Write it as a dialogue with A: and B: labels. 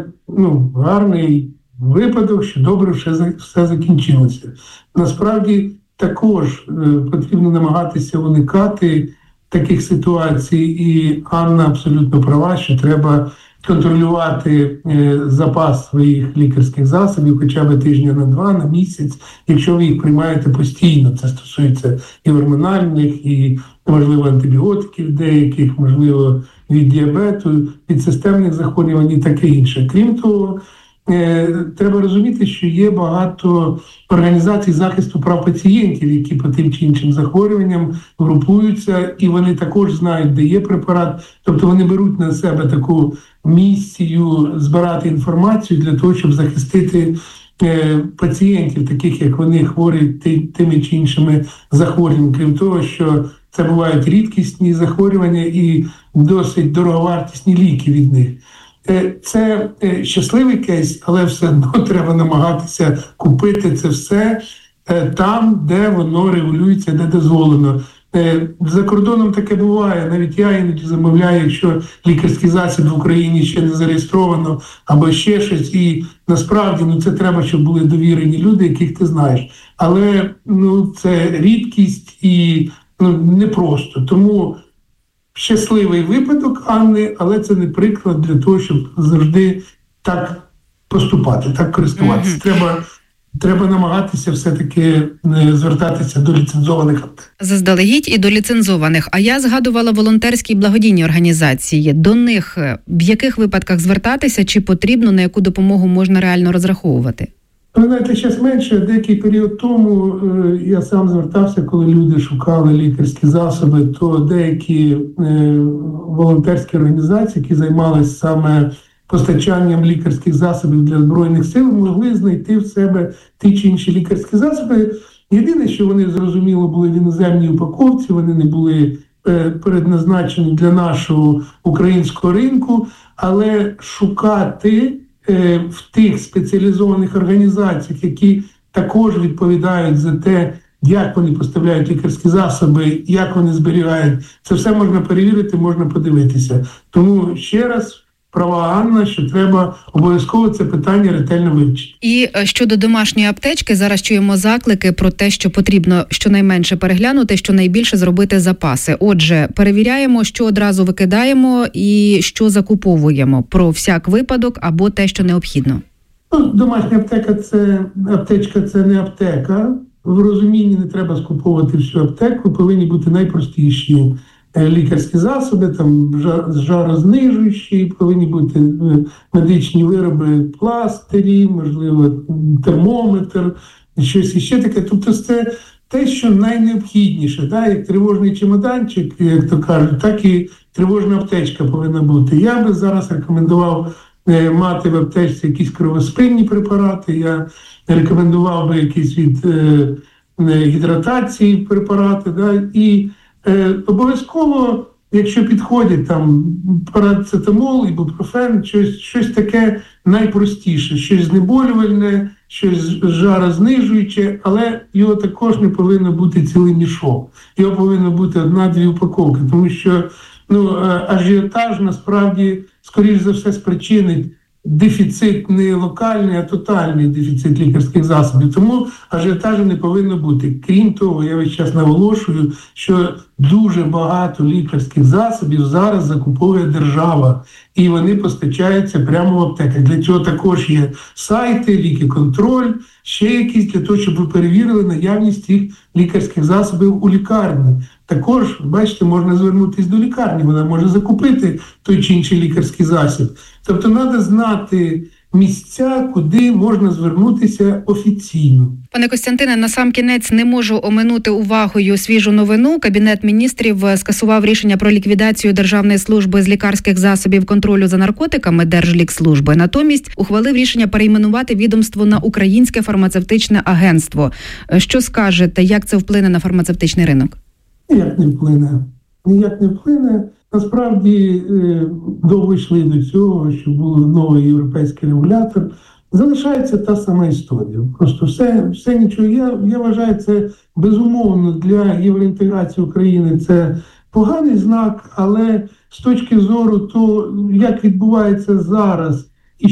A: гарний випадок, що добре все закінчилося. Насправді також потрібно намагатися уникати таких ситуацій, і Анна абсолютно права, що треба контролювати запас своїх лікарських засобів хоча б тижня на 2, на місяць, якщо ви їх приймаєте постійно. Це стосується і гормональних, і, можливо, антибіотиків деяких, можливо, від діабету, від системних захворювань і таке інше. Крім того, треба розуміти, що є багато організацій захисту прав пацієнтів, які по тим чи іншим захворюванням групуються, і вони також знають, де є препарат. Тобто вони беруть на себе таку місію збирати інформацію для того, щоб захистити пацієнтів, таких як вони, хворі тими чи іншими захворюваннями. Крім того, що це бувають рідкісні захворювання і досить дороговартісні ліки від них. Це щасливий кейс, але все одно треба намагатися купити це все там, де воно регулюється, де дозволено. За кордоном таке буває. Навіть я іноді замовляю, якщо лікарський засіб в Україні ще не зареєстровано або ще щось. І насправді це треба, щоб були довірені люди, яких ти знаєш. Але це рідкість і непросто. Тому щасливий випадок Анни, але це не приклад для того, щоб завжди так поступати, так користуватися. Треба намагатися все-таки звертатися до ліцензованих аптек.
B: Заздалегідь і до ліцензованих. А я згадувала волонтерські і благодійні організації. До них в яких випадках звертатися, чи потрібно, на яку допомогу можна реально розраховувати?
A: Ви знаєте, зараз менше. Деякий період тому я сам звертався, коли люди шукали лікарські засоби, то деякі волонтерські організації, які займалися саме постачанням лікарських засобів для Збройних сил, могли знайти в себе ті чи інші лікарські засоби. Єдине, що вони, зрозуміло, були в іноземній упаковці, вони не були предназначені для нашого українського ринку, але шукати в тих спеціалізованих організаціях, які також відповідають за те, як вони поставляють лікарські засоби, як вони зберігають, це все можна перевірити, можна подивитися. Тому ще раз, права Анна, що треба обов'язково це питання ретельно вивчити.
B: І щодо домашньої аптечки, зараз чуємо заклики про те, що потрібно щонайменше переглянути, щонайбільше зробити запаси. Отже, перевіряємо, що одразу викидаємо і що закуповуємо про всяк випадок або те, що необхідно.
A: Домашня аптечка – це не аптека. В розумінні не треба скуповувати всю аптеку, повинні бути найпростіші лікарські засоби, там жарознижуючі, повинні бути медичні вироби, пластирі, можливо, термометр, щось іще таке. Тобто це те, що найнеобхідніше, як тривожний чемоданчик, як то кажуть, так і тривожна аптечка повинна бути. Я би зараз рекомендував мати в аптечці якісь кровоспинні препарати, я рекомендував би якісь від гідратації препарати, і обов'язково, якщо підходять там парацетамол, ібупрофен, щось таке найпростіше, щось знеболювальне, щось жарознижуюче, але його також не повинно бути цілий мішок. Його повинно бути 1-2 упаковки, тому що ажіотаж насправді, скоріш за все, спричинить дефіцит не локальний, а тотальний дефіцит лікарських засобів. Тому ажіотажу не повинно бути. Крім того, я весь час наголошую, що дуже багато лікарських засобів зараз закуповує держава. І вони постачаються прямо в аптеках. Для цього також є сайти, лікіконтроль, ще якісь для того, щоб ви перевірили наявність цих лікарських засобів у лікарні. Також, бачите, можна звернутися до лікарні, вона може закупити той чи інший лікарський засіб. Тобто треба знати місця, куди можна звернутися офіційно.
B: Пане Костянтине, насамкінець не можу оминути увагою свіжу новину. Кабінет міністрів скасував рішення про ліквідацію Державної служби з лікарських засобів контролю за наркотиками Держлікслужби. Натомість ухвалив рішення перейменувати відомство на Українське фармацевтичне агентство. Що скажете, як це вплине на фармацевтичний ринок?
A: Ніяк не вплине. Насправді довго йшли до цього, що був новий європейський регулятор. Залишається та сама історія. Просто все нічого. Я вважаю, це безумовно для євроінтеграції України це поганий знак, але з точки зору того, як відбувається зараз